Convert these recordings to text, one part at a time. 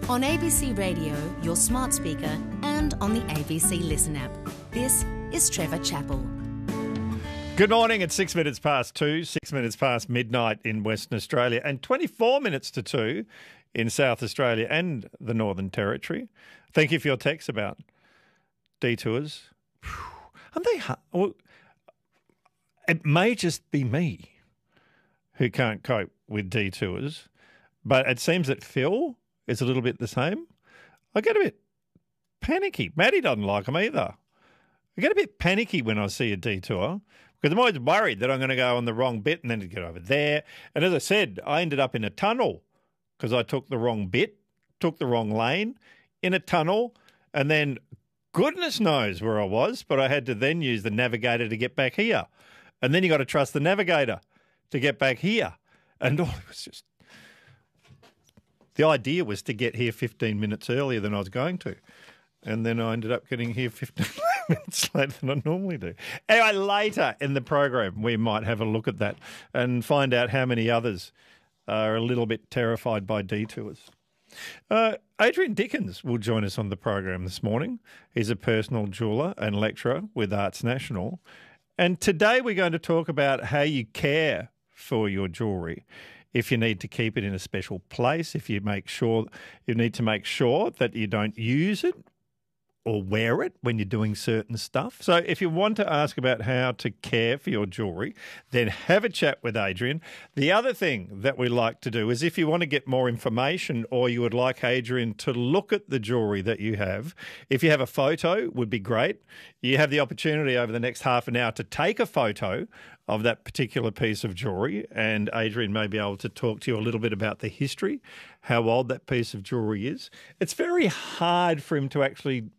On ABC Radio, your smart speaker, and on the ABC Listen app. This is Trevor Chappell. Good morning. It's 6 minutes past 2, 6 minutes past midnight in Western Australia, and 24 minutes to 2 in South Australia and the Northern Territory. Thank you for your text about detours. Aren't they hard? Well, it may just be me who can't cope with detours, but it seems that Phil is a little bit the same. I get a bit panicky. Maddie doesn't like them either. I get a bit panicky when I see a detour because I'm always worried that I'm going to go on the wrong bit and then get over there. And as I said, I ended up in a tunnel because I took the wrong bit, took the wrong lane in a tunnel, and then goodness knows where I was, but I had to then use the navigator to get back here. And then you got to trust the navigator to get back here. And it was just... The idea was to get here 15 minutes earlier than I was going to. And then I ended up getting here 15 minutes later than I normally do. Anyway, later in the program, we might have a look at that and find out how many others are a little bit terrified by detours. Adrian Dickens will join us on the program this morning. He's a personal jeweller and lecturer with Arts National. And today we're going to talk about how you care for your jewellery. If you need to keep it in a special place, if you need to make sure that you don't use it or wear it when you're doing certain stuff. So if you want to ask about how to care for your jewellery, then have a chat with Adrian. The other thing that we like to do is if you want to get more information or you would like Adrian to look at the jewellery that you have, if you have a photo, would be great. You have the opportunity over the next half an hour to take a photo of that particular piece of jewellery, and Adrian may be able to talk to you a little bit about the history, how old that piece of jewellery is. It's very hard for him to actually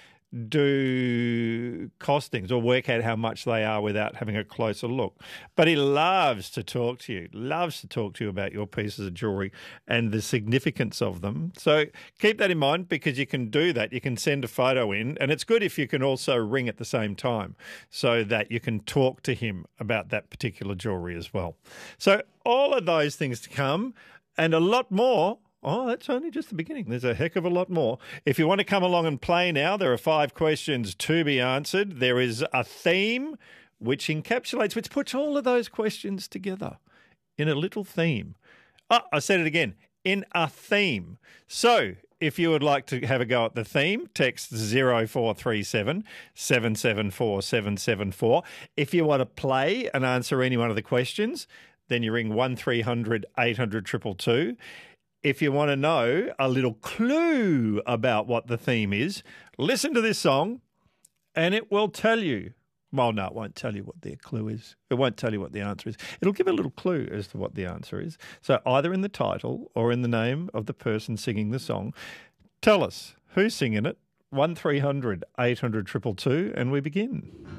do costings or work out how much they are without having a closer look. But he loves to talk to you about your pieces of jewellery and the significance of them. So keep that in mind because you can do that. You can send a photo in, and it's good if you can also ring at the same time so that you can talk to him about that particular jewellery as well. So all of those things to come and a lot more. Oh, that's only just the beginning. There's a heck of a lot more. If you want to come along and play now, there are 5 questions to be answered. There is a theme which puts all of those questions together in a little theme. Oh, I said it again, in a theme. So if you would like to have a go at the theme, text 0437 774 774. If you want to play and answer any one of the questions, then you ring 1300 800 222. If you want to know a little clue about what the theme is, listen to this song and it will tell you. Well, no, it won't tell you what the clue is. It won't tell you what the answer is. It'll give a little clue as to what the answer is. So either in the title or in the name of the person singing the song, tell us who's singing it. 1300 800 222 and we begin.